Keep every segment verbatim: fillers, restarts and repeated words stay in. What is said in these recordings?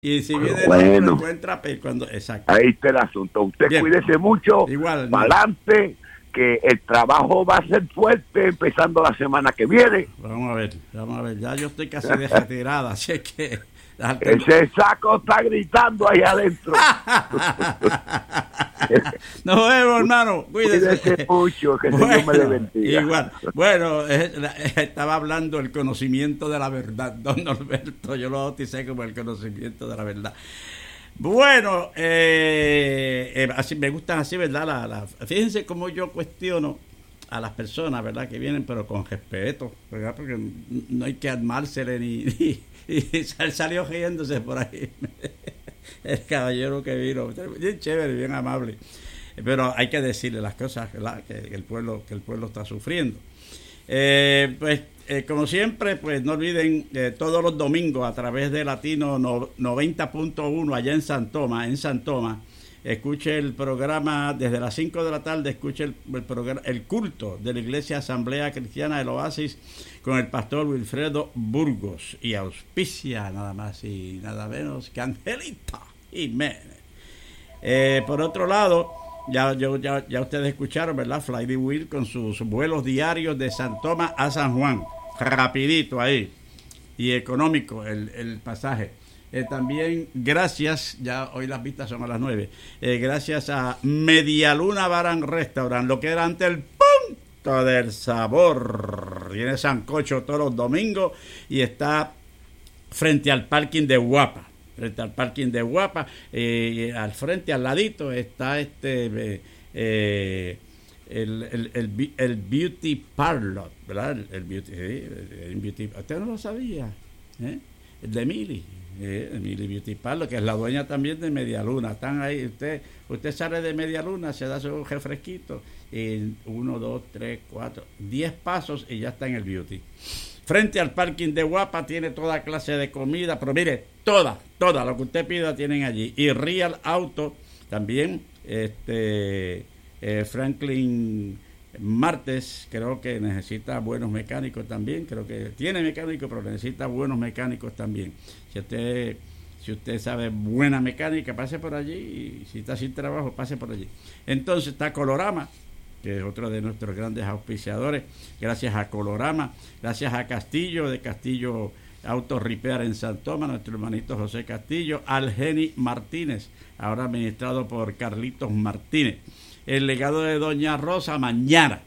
Y si viene bueno, el otro, encuentra pues, cuando exacto. Ahí está el asunto. Usted Bien. Cuídese mucho, Igual, para adelante, que el trabajo va a ser fuerte empezando la semana que viene. Vamos a ver, vamos a ver. Ya yo estoy casi de retirada, así es que... Ese saco está gritando ahí adentro. Nos vemos, hermano. Cuídese. Cuídese mucho, que bueno, Dios me le bendiga. Igual. Bueno, eh, estaba hablando del conocimiento de la verdad, don Norberto. Yo lo bauticé como el conocimiento de la verdad. Bueno, eh, eh, así me gustan así, ¿verdad? La, la, fíjense cómo yo cuestiono a las personas, ¿verdad? Que vienen, pero con respeto, ¿verdad? Porque no hay que armársele ni... ni y él salió riéndose por ahí el caballero que vino, bien chévere, bien amable, pero hay que decirle las cosas, ¿verdad? Que el pueblo que el pueblo está sufriendo. Eh, pues eh, como siempre, pues no olviden eh, todos los domingos a través de Latino noventa punto uno allá en San Tomás, en San Tomás. Escuche el programa desde las cinco de la tarde, escuche el, el, programa, el culto de la Iglesia Asamblea Cristiana del Oasis con el pastor Wilfredo Burgos y auspicia nada más y nada menos que Angelita Jiménez. Eh, por otro lado, ya, yo, ya, ya ustedes escucharon, ¿verdad? Fly the Wheel con sus vuelos diarios de San Tomás a San Juan, rapidito ahí y económico el, el pasaje. Eh, también gracias, ya hoy las vistas son a las nueve, eh, gracias a Medialuna Bar and Restaurant, lo que era antes el Punto del Sabor. Tiene sancocho todos los domingos y está frente al parking de Guapa, frente al parking de Guapa, eh, al frente, al ladito, está este eh, eh, el, el, el, el Beauty Parlor, ¿verdad? El, el Beauty, sí, el Beauty, usted no lo sabía, ¿eh? El de Mili. Eh, Emily Beauty Parlor, que es la dueña también de Medialuna. Están ahí, usted usted sale de Medialuna, se da su refresquito, y uno, dos, tres, cuatro, diez pasos y ya está en el Beauty. Frente al parking de Guapa tiene toda clase de comida, pero mire, toda, toda, lo que usted pida tienen allí. Y Real Auto también, este eh, Franklin Martes, creo que necesita buenos mecánicos también, creo que tiene mecánicos, pero necesita buenos mecánicos también. Si usted, si usted sabe buena mecánica, pase por allí, y si está sin trabajo, pase por allí. Entonces está Colorama, que es otro de nuestros grandes auspiciadores, gracias a Colorama, gracias a Castillo, de Castillo Auto Repair en San Tomás, nuestro hermanito José Castillo, Algeni Martínez, ahora administrado por Carlitos Martínez. El legado de Doña Rosa mañana,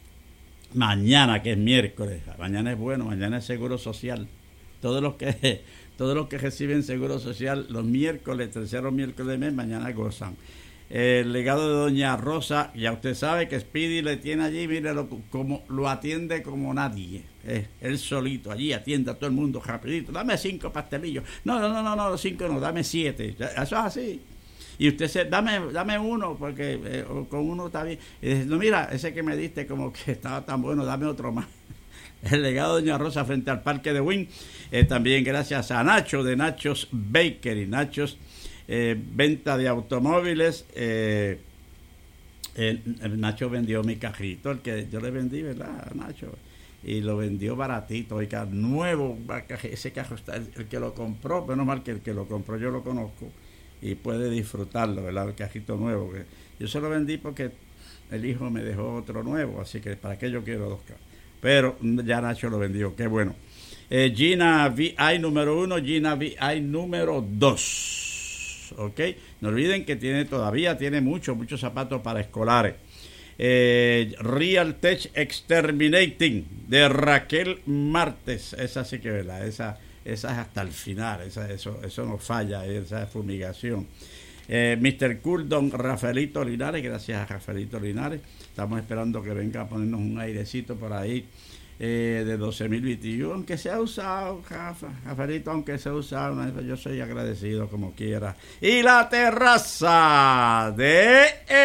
mañana que es miércoles, mañana es bueno, mañana es Seguro Social. Todos los que todos los que reciben Seguro Social los miércoles, tercero miércoles de mes, mañana gozan. El legado de Doña Rosa, ya usted sabe que Speedy le tiene allí, mire lo, como, lo atiende como nadie, eh, él solito, allí atiende a todo el mundo rapidito, dame cinco pastelillos, no, no, no, no, no cinco no, dame siete, eso es así. Y usted se, dame, dame uno, porque eh, con uno está bien. Y dice, no, mira, ese que me diste como que estaba tan bueno, dame otro más. El legado de Doña Rosa frente al Parque de Wynn. Eh, también gracias a Nacho de Nachos Bakery. Nachos, eh, venta de automóviles. Eh, eh, Nacho vendió mi carrito, el que yo le vendí, ¿verdad, Nacho? Y lo vendió baratito, oiga, nuevo. Ese carro está, el, el que lo compró, menos mal que el que lo compró yo lo conozco. Y puede disfrutarlo, ¿verdad? El cajito nuevo. Que yo se lo vendí porque el hijo me dejó otro nuevo, así que ¿para qué yo quiero dos carros? Pero ya Nacho lo vendió, qué bueno. Eh, Gina V I número uno, Gina V I número dos. ¿Ok? No olviden que tiene todavía tiene muchos, muchos zapatos para escolares. Eh, Real Tech Exterminating de Raquel Martes. Esa sí que, ¿verdad? Esa... Esa es hasta el final, esa, eso, eso no falla, esa es fumigación. Eh, mister Cool, don Rafaelito Linares, gracias a Rafaelito Linares. Estamos esperando que venga a ponernos un airecito por ahí eh, de doce mil B T U, aunque sea usado, Rafa, Rafaelito, aunque sea usado, yo soy agradecido como quiera. Y la terraza de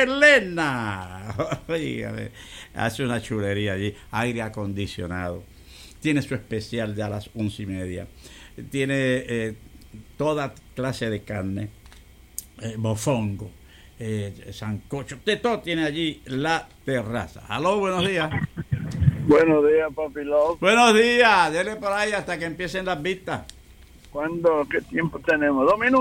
Elena, oígame, hace una chulería allí, aire acondicionado. Tiene su especial de a las once y media. Tiene eh, toda clase de carne, eh, mofongo, eh, sancocho, de todo tiene allí la terraza. Aló, buenos días. Buenos días, papi Love. Buenos días, dele por ahí hasta que empiecen las vistas. ¿Cuándo? ¿Qué tiempo tenemos? ¿Dos minutos?